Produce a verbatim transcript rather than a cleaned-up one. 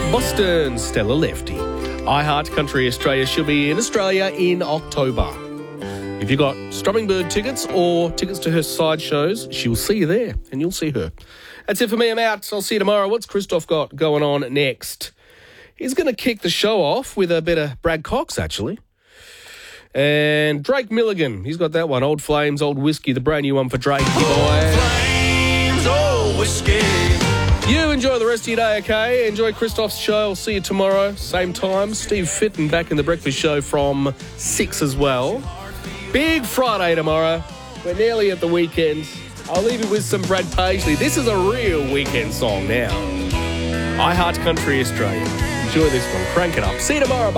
Boston Stella Lefty. I Heart Country Australia. She'll be in Australia in October. If you've got Strummingbird tickets or tickets to her side shows, she'll see you there and you'll see her. That's it for me. I'm out. I'll see you tomorrow. What's Christoph got going on next? He's going to kick the show off with a bit of Brad Cox, actually. And Drake Milligan. He's got that one. Old Flames, Old Whiskey, the brand new one for Drake. Old Flames, Old Whiskey. You enjoy the rest of your day, okay? Enjoy Christoph's show. I'll see you tomorrow, same time. Steve Fitton back in the breakfast show from six as well. Big Friday tomorrow. We're nearly at the weekend. I'll leave you with some Brad Paisley. This is a real weekend song now. I Heart Country Australia. Enjoy this one. Crank it up. See you tomorrow. Bye.